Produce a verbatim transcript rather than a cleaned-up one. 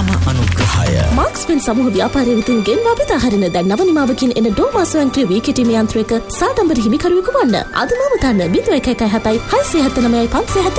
නාම අනුග්‍රහය. මාක්ස්වෙන් සමූහ ව්‍යාපාරය විසින් ගෙන්වා බෙදා හරින දැන් නව නිමාවකින් එන ඩෝමා ස්වයංක්‍රීය වී කිටීම යන්ත්‍රයක සාඩම්බර හිමිකරුවෙකු වන්න. අද නවතන්න බිඳුව එක එක හතයි හයසිය හත නවයයි පන්සිය හත